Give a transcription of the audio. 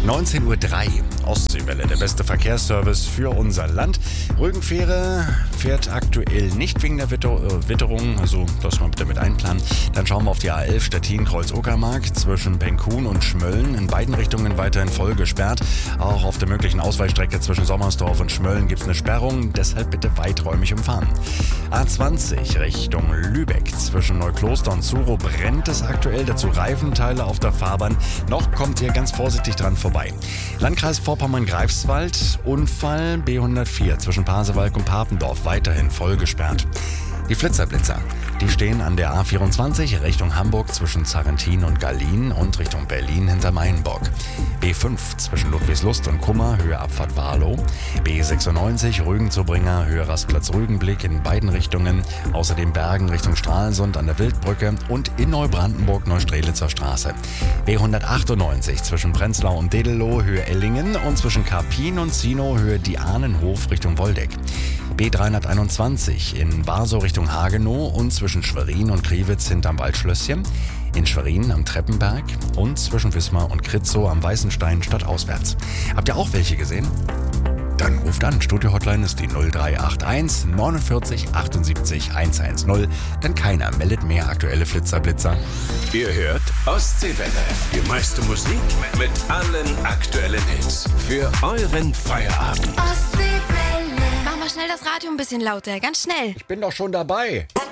19:03 Uhr. Ostseewelle, der beste Verkehrsservice für unser Land. Rügenfähre fährt aktuell nicht wegen der Witterung, also das mal bitte mit einplanen. Dann schauen wir auf die A11 Stettin-Kreuz-Uckermark zwischen Penkhuhn und Schmölln. In beiden Richtungen weiterhin voll gesperrt. Auch auf der möglichen Ausweichstrecke zwischen Sommersdorf und Schmölln gibt es eine Sperrung, deshalb bitte weiträumig umfahren. A20 Richtung Lübeck zwischen Neukloster und Zuro brennt es aktuell, dazu Reifenteile auf der Fahrbahn. Noch kommt ihr ganz vorsichtig dran vorbei. Landkreis Vorpommern-Greifswald, Unfall B104 zwischen Pasewalk und Papendorf, weiterhin voll gesperrt. Die Flitzer, die stehen an der A24 Richtung Hamburg zwischen Zarrentin und Gallien und Richtung Berlin hinter Mainburg. B5 zwischen Ludwigslust und Kummer, Höhe Abfahrt Warlow. B96 Rügen-Zurbringer, Höhe Rastplatz Rügenblick in beiden Richtungen. Außerdem Bergen Richtung Stralsund an der Wildbrücke und in Neubrandenburg Neustrelitzer Straße. B198 zwischen Prenzlau und Dedelow, Höhe Ellingen und zwischen Karpin und Zino, Höhe Dianenhof Richtung Woldeck. B321 in Warsow Richtung Hagenow und zwischen Schwerin und Kriwitz hinterm Waldschlösschen. In Schwerin am Treppenberg und zwischen Wismar und Kritzow am Weißenstein stadtauswärts. Habt ihr auch welche gesehen? Dann ruft an. Studio-Hotline ist die 0381 49 78 110. Denn keiner meldet mehr aktuelle Flitzer-Blitzer. Ihr hört Ostseewelle. Die meiste Musik mit allen aktuellen Hits. Für euren Feierabend. Ostseewelle. Mach mal schnell das Radio ein bisschen lauter. Ganz schnell. Ich bin doch schon dabei.